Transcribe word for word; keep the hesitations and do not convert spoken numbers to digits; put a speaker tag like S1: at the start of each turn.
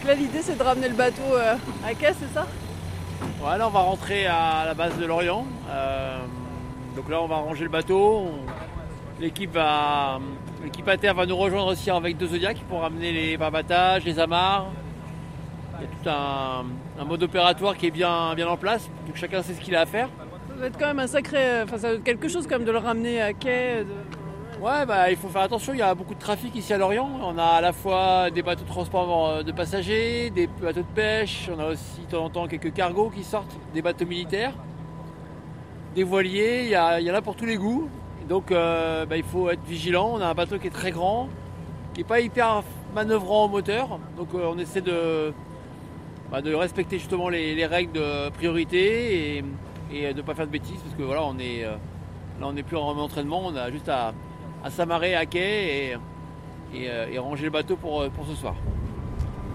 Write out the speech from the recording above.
S1: Donc là, l'idée, c'est de ramener le bateau euh, à quai, c'est ça?
S2: Ouais, là, on va rentrer à la base de Lorient. Euh, donc là, on va ranger le bateau. On- L'équipe va, l'équipe à terre va nous rejoindre aussi avec deux Zodiacs pour ramener les barbattages, les amarres. Il y a tout un, un mode opératoire qui est bien, bien en place. Donc chacun sait ce qu'il a à faire.
S1: Ça doit être quand même un sacré... Enfin, ça doit être quelque chose quand même de le ramener à quai. de-
S2: Ouais, bah, il faut faire attention, il y a beaucoup de trafic ici à Lorient. On a à la fois des bateaux de transport euh, de passagers, des bateaux de pêche, on a aussi de temps en temps quelques cargos qui sortent, des bateaux militaires, des voiliers, il y, a- il y en a pour tous les goûts. Donc euh, bah, il faut être vigilant, on a un bateau qui est très grand, qui n'est pas hyper manœuvrant au moteur. Donc euh, on essaie de, bah, de respecter justement les, les règles de priorité et, et de ne pas faire de bêtises parce que voilà, on est, euh, là on n'est plus en entraînement, on a juste à, à s'amarrer à quai et, et, euh, et ranger le bateau pour, pour ce soir.